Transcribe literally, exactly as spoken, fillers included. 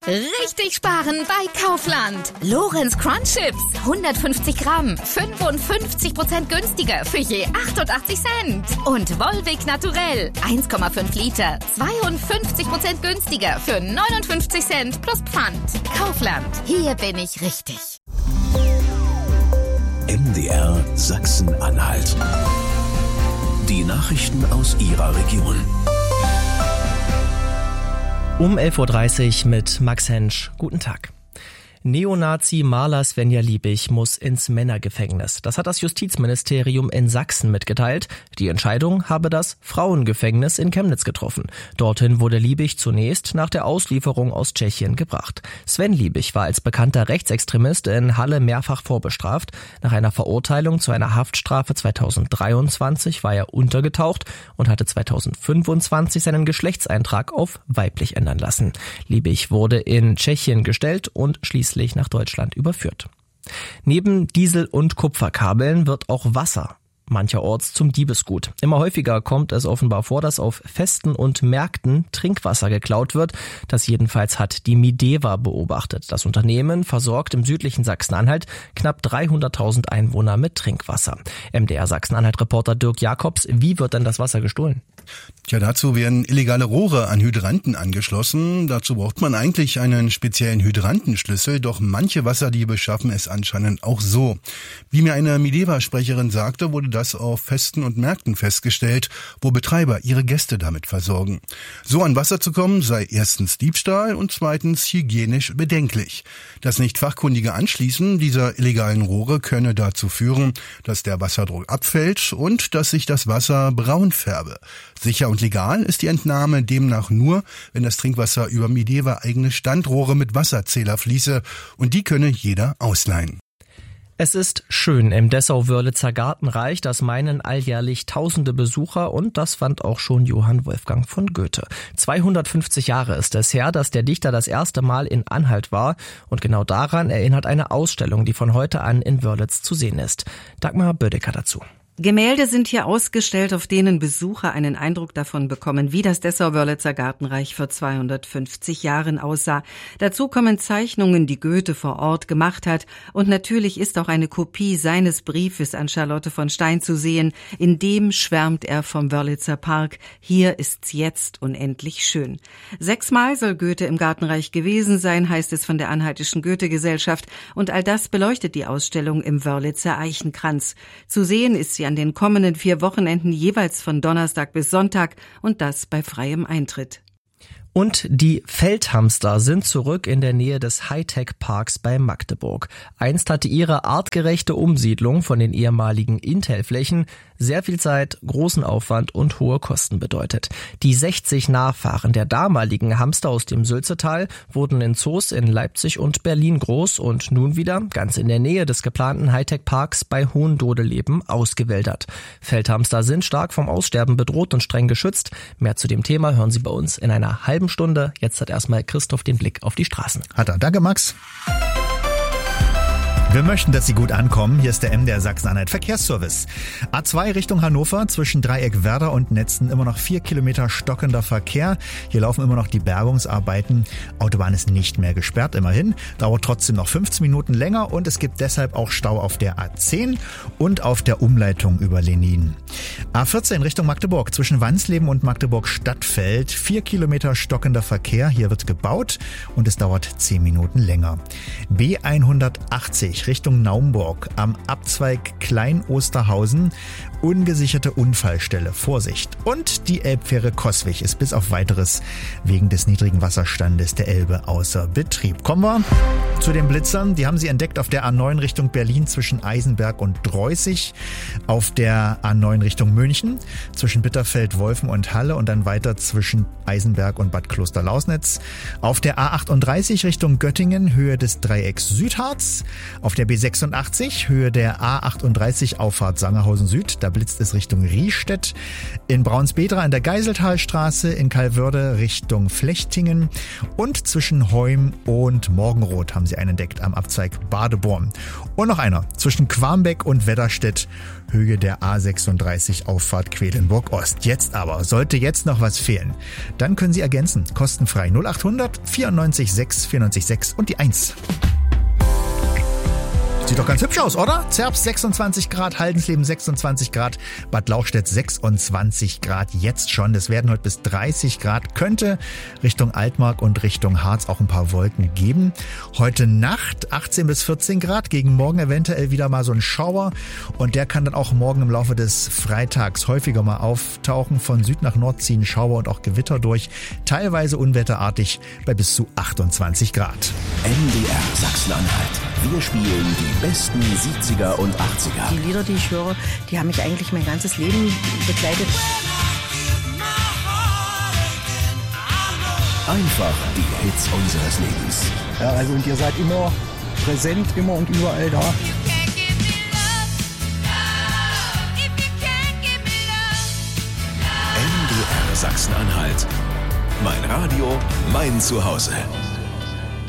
Richtig sparen bei Kaufland. Lorenz Crunch Chips, hundertfünfzig Gramm, fünfundfünfzig Prozent günstiger für je achtundachtzig Cent. Und Volvic Naturell, eins Komma fünf Liter, zweiundfünfzig Prozent günstiger für neunundfünfzig Cent plus Pfand. Kaufland, hier bin ich richtig. M D R Sachsen-Anhalt. Die Nachrichten aus Ihrer Region. Um elf Uhr dreißig mit Max Hensch. Guten Tag. Neonazi-Maler Svenja Liebig muss ins Männergefängnis. Das hat das Justizministerium in Sachsen mitgeteilt. Die Entscheidung habe das Frauengefängnis in Chemnitz getroffen. Dorthin wurde Liebig zunächst nach der Auslieferung aus Tschechien gebracht. Sven Liebig war als bekannter Rechtsextremist in Halle mehrfach vorbestraft. Nach einer Verurteilung zu einer Haftstrafe zweitausenddreiundzwanzig war er untergetaucht und hatte zweitausendfünfundzwanzig seinen Geschlechtseintrag auf weiblich ändern lassen. Liebig wurde in Tschechien gestellt und schließlich nach Deutschland überführt. Neben Diesel- und Kupferkabeln wird auch Wasser mancherorts zum Diebesgut. Immer häufiger kommt es offenbar vor, dass auf Festen und Märkten Trinkwasser geklaut wird. Das jedenfalls hat die Mideva beobachtet. Das Unternehmen versorgt im südlichen Sachsen-Anhalt knapp dreihunderttausend Einwohner mit Trinkwasser. M D R Sachsen-Anhalt-Reporter Dirk Jakobs, wie wird denn das Wasser gestohlen? Tja, dazu werden illegale Rohre an Hydranten angeschlossen. Dazu braucht man eigentlich einen speziellen Hydrantenschlüssel, doch manche Wasserdiebe schaffen es anscheinend auch so. Wie mir eine Mideva-Sprecherin sagte, wurde das auf Festen und Märkten festgestellt, wo Betreiber ihre Gäste damit versorgen. So an Wasser zu kommen, sei erstens Diebstahl und zweitens hygienisch bedenklich. Das nicht fachkundige Anschließen dieser illegalen Rohre könne dazu führen, dass der Wasserdruck abfällt und dass sich das Wasser braun färbe. Sicher und legal ist die Entnahme demnach nur, wenn das Trinkwasser über Mideva eigene Standrohre mit Wasserzähler fließe, und die könne jeder ausleihen. Es ist schön im Dessau-Wörlitzer Gartenreich, das meinen alljährlich tausende Besucher, und das fand auch schon Johann Wolfgang von Goethe. zweihundertfünfzig Jahre ist es her, dass der Dichter das erste Mal in Anhalt war, und genau daran erinnert eine Ausstellung, die von heute an in Wörlitz zu sehen ist. Dagmar Bödecker dazu. Gemälde sind hier ausgestellt, auf denen Besucher einen Eindruck davon bekommen, wie das Dessau-Wörlitzer Gartenreich vor zweihundertfünfzig Jahren aussah. Dazu kommen Zeichnungen, die Goethe vor Ort gemacht hat, und natürlich ist auch eine Kopie seines Briefes an Charlotte von Stein zu sehen. In dem schwärmt er vom Wörlitzer Park. Hier ist's jetzt unendlich schön. Sechsmal soll Goethe im Gartenreich gewesen sein, heißt es von der Anhaltischen Goethe-Gesellschaft, und all das beleuchtet die Ausstellung im Wörlitzer Eichenkranz. Zu sehen ist sie an den kommenden vier Wochenenden jeweils von Donnerstag bis Sonntag, und das bei freiem Eintritt. Und die Feldhamster sind zurück in der Nähe des Hightech-Parks bei Magdeburg. Einst hatte ihre artgerechte Umsiedlung von den ehemaligen Intel-Flächen sehr viel Zeit, großen Aufwand und hohe Kosten bedeutet. Die sechzig Nachfahren der damaligen Hamster aus dem Sülzetal wurden in Zoos in Leipzig und Berlin groß und nun wieder ganz in der Nähe des geplanten Hightech-Parks bei Hohendodeleben ausgewildert. Feldhamster sind stark vom Aussterben bedroht und streng geschützt. Mehr zu dem Thema hören Sie bei uns in einer halben Stunde. Jetzt hat erstmal Christoph den Blick auf die Straßen. Hat er. Danke, Max. Wir möchten, dass Sie gut ankommen. Hier ist der M D R Sachsen-Anhalt Verkehrsservice. A zwei Richtung Hannover, zwischen Dreieck Werder und Netzen immer noch vier Kilometer stockender Verkehr. Hier laufen immer noch die Bergungsarbeiten. Autobahn ist nicht mehr gesperrt, immerhin. Dauert trotzdem noch fünfzehn Minuten länger, und es gibt deshalb auch Stau auf der A zehn und auf der Umleitung über Lenin. A vierzehn Richtung Magdeburg, zwischen Wansleben und Magdeburg-Stadtfeld. Vier Kilometer stockender Verkehr. Hier wird gebaut und es dauert zehn Minuten länger. B hundertachtzig Richtung Naumburg am Abzweig Klein-Osterhausen. Ungesicherte Unfallstelle. Vorsicht. Und die Elbfähre Coswig ist bis auf Weiteres wegen des niedrigen Wasserstandes der Elbe außer Betrieb. Kommen wir zu den Blitzern. Die haben sie entdeckt auf der A neun Richtung Berlin zwischen Eisenberg und Dreußig. Auf der A neun Richtung München zwischen Bitterfeld, Wolfen und Halle und dann weiter zwischen Eisenberg und Bad Klosterlausnitz. Auf der A achtunddreißig Richtung Göttingen, Höhe des Dreiecks Südharz. Auf der B sechsundachtzig, Höhe der A achtunddreißig Auffahrt Sangerhausen Süd. da blitzt es Richtung Riestedt. In Braunsbedra an der Geiseltalstraße, in Calvörde Richtung Flechtingen und zwischen Heum und Morgenroth haben sie einen entdeckt am Abzweig Badeborn. Und noch einer zwischen Quarmbeck und Wedderstedt, Höhe der A sechsunddreißig Auffahrt Quedlinburg Ost. Jetzt aber, sollte jetzt noch was fehlen, dann können Sie ergänzen, kostenfrei null achthundert vierundneunzig sechs vierundneunzig sechs und die eins. Sieht doch ganz hübsch aus, oder? Zerbst sechsundzwanzig Grad, Haldensleben sechsundzwanzig Grad, Bad Lauchstädt sechsundzwanzig Grad jetzt schon. Es werden heute bis dreißig Grad. Könnte Richtung Altmark und Richtung Harz auch ein paar Wolken geben. Heute Nacht achtzehn bis vierzehn Grad, gegen morgen eventuell wieder mal so ein Schauer. Und der kann dann auch morgen im Laufe des Freitags häufiger mal auftauchen. Von Süd nach Nord ziehen Schauer und auch Gewitter durch. Teilweise unwetterartig bei bis zu achtundzwanzig Grad. M D R Sachsen-Anhalt. Wir spielen die besten siebziger und achtziger. Die Lieder, die ich höre, die haben mich eigentlich mein ganzes Leben begleitet. Einfach die Hits unseres Lebens. Ja, also und ihr seid immer präsent, immer und überall da. M D R Sachsen-Anhalt. Mein Radio, mein Zuhause.